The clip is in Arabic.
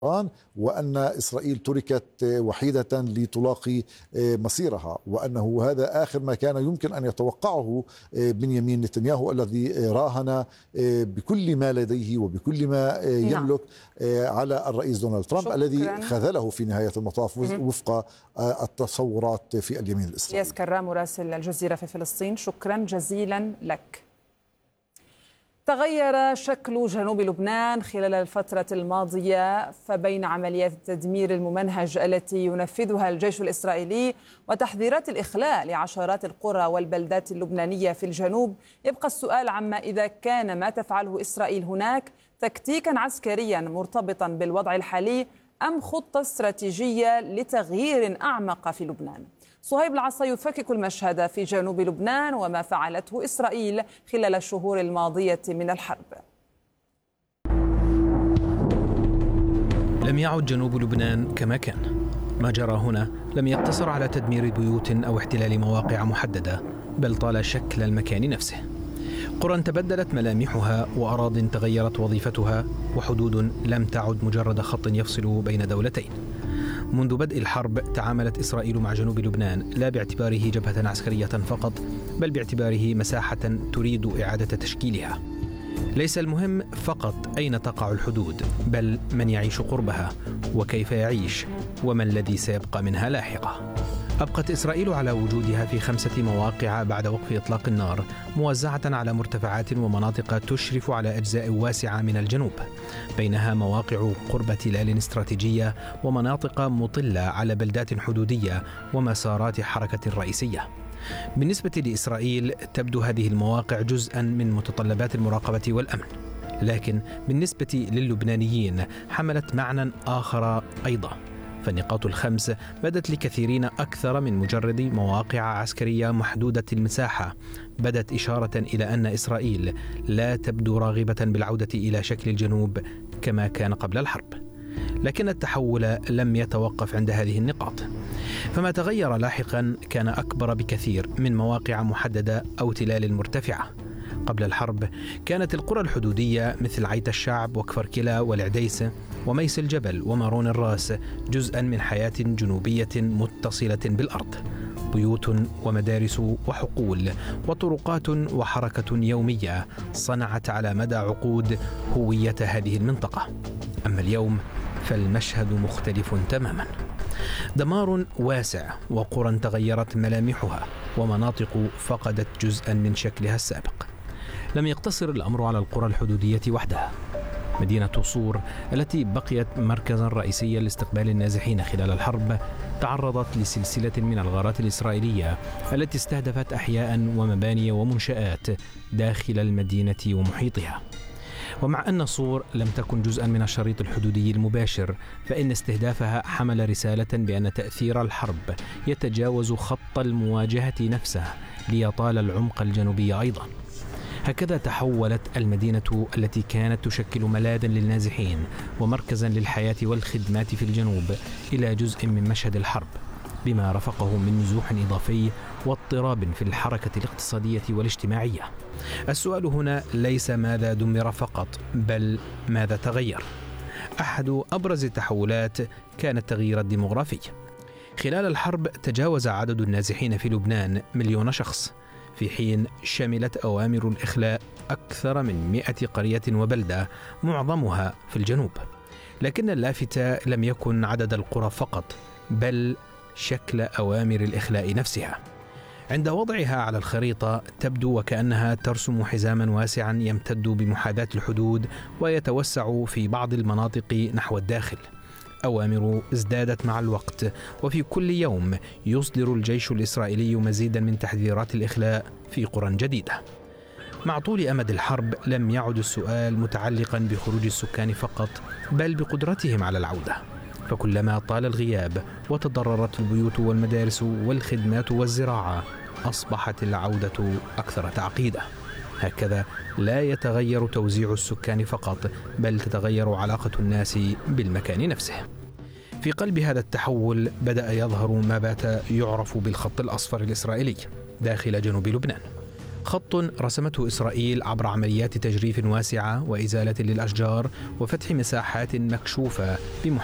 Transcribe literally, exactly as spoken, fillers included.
وأن إسرائيل تركت وحيدة لتلاقي مصيرها، وأنه هذا آخر ما كان يمكن أن يتوقعه بنيامين نتنياهو الذي راهن بكل ما لديه وبكل ما يملك على الرئيس دونالد ترامب. شكراً. الذي خذله في نهاية المطاف وفق التصورات في اليمين الإسرائيلي. إلياس كرام مراسل الجزيرة في فلسطين، شكرا جزيلا لك. تغير شكل جنوب لبنان خلال الفترة الماضية، فبين عمليات التدمير الممنهج التي ينفذها الجيش الإسرائيلي وتحذيرات الإخلاء لعشرات القرى والبلدات اللبنانية في الجنوب، يبقى السؤال عما إذا كان ما تفعله إسرائيل هناك تكتيكا عسكريا مرتبطا بالوضع الحالي أم خطة استراتيجية لتغيير أعمق في لبنان. صهيب العصا يفكك المشهد في جنوب لبنان وما فعلته إسرائيل خلال الشهور الماضية من الحرب. لم يعد جنوب لبنان كما كان. ما جرى هنا لم يقتصر على تدمير بيوت أو احتلال مواقع محددة، بل طال شكل المكان نفسه. قرى تبدلت ملامحها، وأراضٍ تغيرت وظيفتها، وحدود لم تعد مجرد خط يفصل بين دولتين. منذ بدء الحرب تعاملت إسرائيل مع جنوب لبنان لا باعتباره جبهة عسكرية فقط، بل باعتباره مساحة تريد إعادة تشكيلها. ليس المهم فقط أين تقع الحدود، بل من يعيش قربها وكيف يعيش وما الذي سيبقى منها لاحقا. أبقت إسرائيل على وجودها في خمسة مواقع بعد وقف إطلاق النار، موزعة على مرتفعات ومناطق تشرف على أجزاء واسعة من الجنوب، بينها مواقع قرب تلال استراتيجية ومناطق مطلة على بلدات حدودية ومسارات حركة رئيسية. بالنسبة لإسرائيل تبدو هذه المواقع جزءا من متطلبات المراقبة والأمن، لكن بالنسبة للبنانيين حملت معنى آخر أيضا. فالنقاط الخمس بدت لكثيرين أكثر من مجرد مواقع عسكرية محدودة المساحة، بدت إشارة إلى أن إسرائيل لا تبدو راغبة بالعودة إلى شكل الجنوب كما كان قبل الحرب. لكن التحول لم يتوقف عند هذه النقاط، فما تغير لاحقا كان أكبر بكثير من مواقع محددة أو تلال مرتفعة. قبل الحرب كانت القرى الحدودية مثل عيت الشعب وكفر كلا والعديس وميس الجبل ومارون الراس جزءا من حياة جنوبية متصلة بالأرض، بيوت ومدارس وحقول وطرقات وحركة يومية صنعت على مدى عقود هوية هذه المنطقة. أما اليوم فالمشهد مختلف تماما، دمار واسع وقرى تغيرت ملامحها ومناطق فقدت جزءا من شكلها السابق. لم يقتصر الأمر على القرى الحدودية وحدها. مدينة صور التي بقيت مركزا رئيسيا لاستقبال النازحين خلال الحرب تعرضت لسلسلة من الغارات الإسرائيلية التي استهدفت أحياء ومباني ومنشآت داخل المدينة ومحيطها. ومع أن صور لم تكن جزءا من الشريط الحدودي المباشر، فإن استهدافها حمل رسالة بأن تأثير الحرب يتجاوز خط المواجهة نفسه ليطال العمق الجنوبي أيضا. هكذا تحولت المدينة التي كانت تشكل ملاذا للنازحين ومركزا للحياة والخدمات في الجنوب إلى جزء من مشهد الحرب، بما رافقه من نزوح إضافي واضطراب في الحركة الاقتصادية والاجتماعية. السؤال هنا ليس ماذا دمر فقط، بل ماذا تغير. أحد أبرز التحولات كان التغيير الديمغرافي. خلال الحرب تجاوز عدد النازحين في لبنان مليون شخص، في حين شملت أوامر الإخلاء أكثر من مئة قرية وبلدة معظمها في الجنوب. لكن اللافت لم يكن عدد القرى فقط، بل شكل أوامر الإخلاء نفسها. عند وضعها على الخريطة تبدو وكأنها ترسم حزاما واسعا يمتد بمحاذاة الحدود ويتوسع في بعض المناطق نحو الداخل. أوامر ازدادت مع الوقت، وفي كل يوم يصدر الجيش الإسرائيلي مزيدا من تحذيرات الإخلاء في قرى جديدة. مع طول أمد الحرب لم يعد السؤال متعلقا بخروج السكان فقط، بل بقدرتهم على العودة. فكلما طال الغياب وتضررت البيوت والمدارس والخدمات والزراعة أصبحت العودة أكثر تعقيدا. هكذا لا يتغير توزيع السكان فقط، بل تتغير علاقة الناس بالمكان نفسه. في قلب هذا التحول بدأ يظهر ما بات يعرف بالخط الأصفر الإسرائيلي داخل جنوب لبنان. خط رسمته إسرائيل عبر عمليات تجريف واسعة وإزالة للأشجار وفتح مساحات مكشوفة بمحاولة